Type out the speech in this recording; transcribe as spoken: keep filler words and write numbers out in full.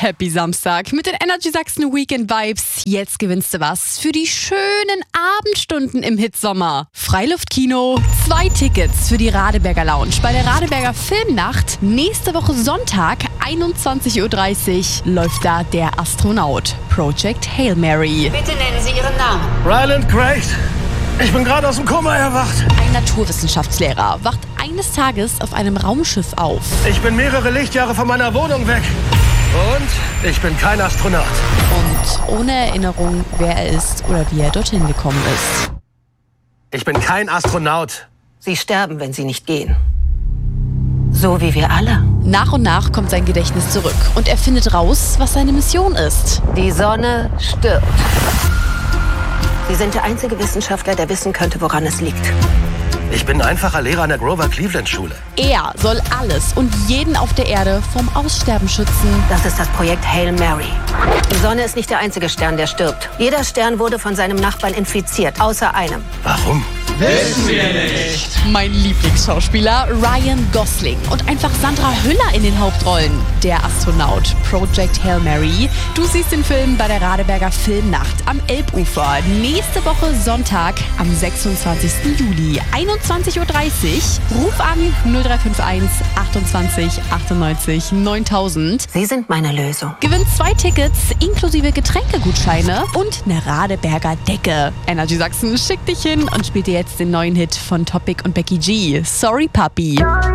Happy Samstag mit den Energy Sachsen Weekend Vibes. Jetzt gewinnst du was für die schönen Abendstunden im Hitsommer. Freiluftkino, zwei Tickets für die Radeberger Lounge bei der Radeberger Filmnacht. Nächste Woche Sonntag, einundzwanzig Uhr dreißig, läuft da der Astronaut. Project Hail Mary. Bitte nennen Sie Ihren Namen. Ryland Grace. Ich bin gerade aus dem Koma erwacht. Ein Naturwissenschaftslehrer wacht eines Tages auf einem Raumschiff auf. Ich bin mehrere Lichtjahre von meiner Wohnung weg. Und ich bin kein Astronaut. Und ohne Erinnerung, wer er ist oder wie er dorthin gekommen ist. Ich bin kein Astronaut. Sie sterben, wenn Sie nicht gehen. So wie wir alle. Nach und nach kommt sein Gedächtnis zurück und er findet raus, was seine Mission ist. Die Sonne stirbt. Sie sind der einzige Wissenschaftler, der wissen könnte, woran es liegt. Ich bin einfacher Lehrer an der Grover Cleveland Schule. Er soll alles und jeden auf der Erde vom Aussterben schützen. Das ist das Projekt Hail Mary. Die Sonne ist nicht der einzige Stern, der stirbt. Jeder Stern wurde von seinem Nachbarn infiziert, außer einem. Warum? Wissen wir nicht. Mein Lieblingsschauspieler Ryan Gosling und einfach Sandra Hüller in den Hauptrollen. Der Astronaut, Project Hail Mary. Du siehst den Film bei der Radeberger Filmnacht am Elbufer. Nächste Woche Sonntag am sechsundzwanzigsten Juli, einundzwanzig Uhr dreißig. Ruf an null drei fünf eins achtundzwanzig achtundneunzig neuntausend. Sie sind meine Lösung. Gewinnt zwei Tickets inklusive Getränkegutscheine und eine Radeberger Decke. Energy Sachsen schickt dich hin und spielt dir jetzt den neuen Hit von Topic und Becky G. Sorry Papi.